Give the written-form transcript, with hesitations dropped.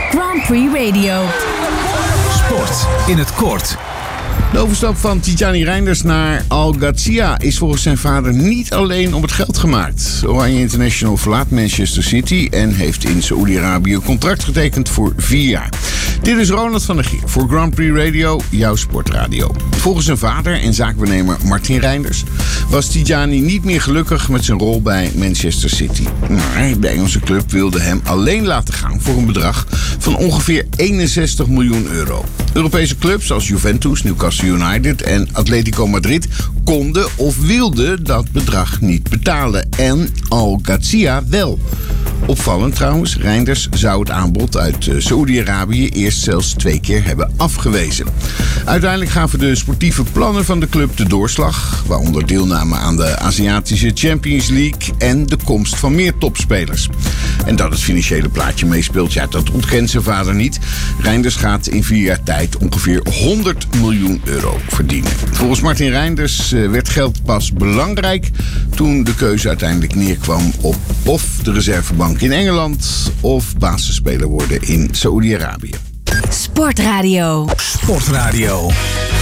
Grand Prix Radio. Sport in het kort. De overstap van Tijjani Reinders naar Al Ghaziya is volgens zijn vader niet alleen om het geld gemaakt. Oranje International verlaat Manchester City en heeft in Saoedi-Arabië een contract getekend voor 4 jaar. Dit is Ronald van der Gier voor Grand Prix Radio, jouw sportradio. Volgens zijn vader en zaakwaarnemer Martin Reinders was Tijjani niet meer gelukkig met zijn rol bij Manchester City. Maar de Engelse club wilde hem alleen laten gaan voor een bedrag van ongeveer 61 miljoen euro. Europese clubs als Juventus, Newcastle United en Atletico Madrid konden of wilden dat bedrag niet betalen. En Al Ghaziya wel. Opvallend trouwens, Reinders zou het aanbod uit Saoedi-Arabië eerst zelfs 2 keer hebben afgewezen. Uiteindelijk gaven de sportieve plannen van de club de doorslag, waaronder deelname aan de Aziatische Champions League en de komst van meer topspelers. En dat het financiële plaatje meespeelt, ja, dat ontkent zijn vader niet. Reinders gaat in 4 jaar tijd ongeveer 100 miljoen euro verdienen. Volgens Martin Reinders werd geld pas belangrijk toen de keuze uiteindelijk neerkwam op of de reservebank in Engeland of basisspeler worden in Saoedi-Arabië. Sportradio. Sportradio.